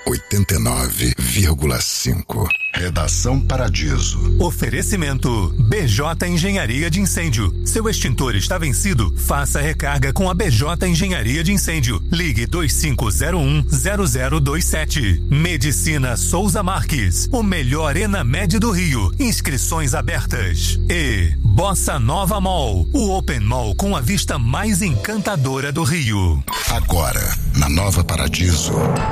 89,5. Redação Paradiso. Oferecimento BJ Engenharia de Incêndio. Seu extintor está vencido? Faça recarga com a BJ Engenharia de Incêndio. Ligue 2501-0027. Medicina Souza Marques. O melhor Enamed do Rio. Inscrições abertas. E Bossa Nova Mall. O Open Mall com a vista mais encantadora do Rio. Agora, na Nova Paradiso.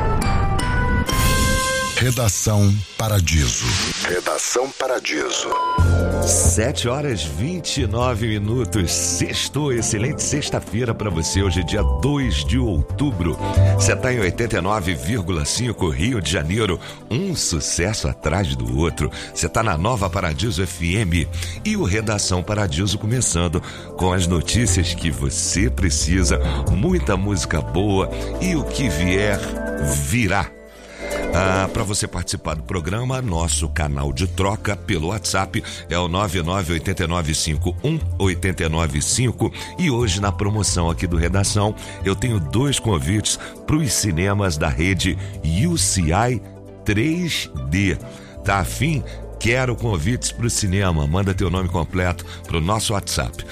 Redação Paradiso. Redação Paradiso. 7h29. Sextou, excelente sexta-feira para você. Hoje é dia 2 de outubro. Você tá em 89,5 Rio de Janeiro. Um sucesso atrás do outro. Você tá na Nova Paradiso FM. E o Redação Paradiso começando com as notícias que você precisa. Muita música boa e o que vier, virá. Para você participar do programa, nosso canal de troca pelo WhatsApp é o 998951895. E hoje na promoção aqui do Redação eu tenho 2 convites para os cinemas da rede UCI 3D. Tá afim? Quero convites para o cinema. Manda teu nome completo para o nosso WhatsApp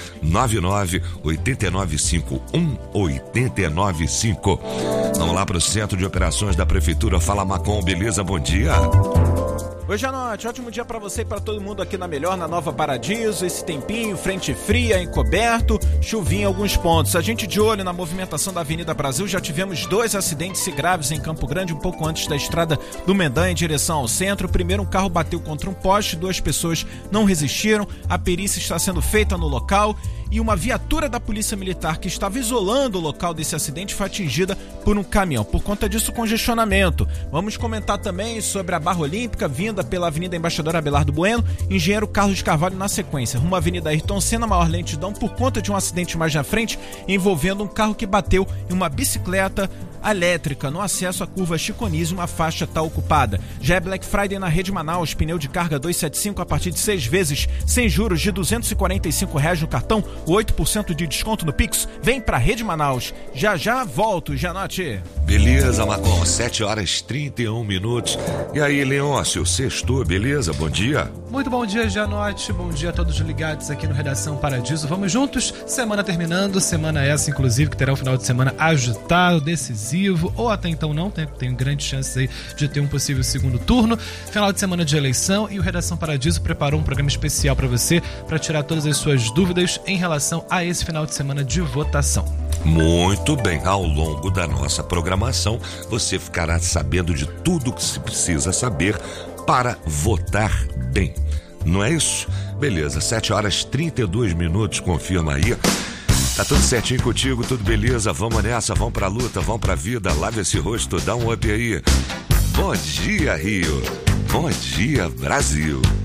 998951895. Vamos lá para o Centro de Operações da Prefeitura. Fala, Macom, beleza? Bom dia. Oi, Janote, ótimo dia pra você e pra todo mundo aqui na Melhor, na Nova Paradiso. Esse tempinho, frente fria, encoberto, chuvinha em alguns pontos. A gente de olho na movimentação da Avenida Brasil, já tivemos 2 acidentes graves em Campo Grande, um pouco antes da estrada do Mendanha em direção ao centro. Primeiro, um carro bateu contra um poste, 2 pessoas não resistiram. A perícia está sendo feita no local e uma viatura da Polícia Militar que estava isolando o local desse acidente foi atingida por um caminhão. Por conta disso, congestionamento. Vamos comentar também sobre a Barra Olímpica, vinda pela Avenida Embaixador Abelardo Bueno, Engenheiro Carlos Carvalho na sequência. Rumo à Avenida Ayrton Senna, maior lentidão por conta de um acidente mais na frente, envolvendo um carro que bateu em uma bicicleta elétrica no acesso à curva Chiconísio. Uma faixa está ocupada. Já é Black Friday na Rede Manaus, pneu de carga 275 a partir de 6 vezes, sem juros de R$245 no cartão, 8% de desconto no Pix. Vem pra Rede Manaus. Já volto, Janote. Beleza, Macom, 7h31. E aí, Leôncio, sextou, beleza? Bom dia. Muito bom dia, Janote. Bom dia a todos ligados aqui no Redação Paradiso. Vamos juntos, semana terminando, semana essa, inclusive, que terá um final de semana agitado, decisivo, ou até então não, tem grandes chances aí de ter um possível segundo turno. Final de semana de eleição, e o Redação Paradiso preparou um programa especial para você, para tirar todas as suas dúvidas em relação a esse final de semana de votação. Muito bem, ao longo da nossa programação você ficará sabendo de tudo que se precisa saber para votar bem, não é isso? Beleza, 7h32, confirma aí. Tá tudo certinho contigo, tudo beleza? Vamos nessa, vamos pra luta, vamos pra vida. Lave esse rosto, dá um up aí. Bom dia, Rio. Bom dia, Brasil.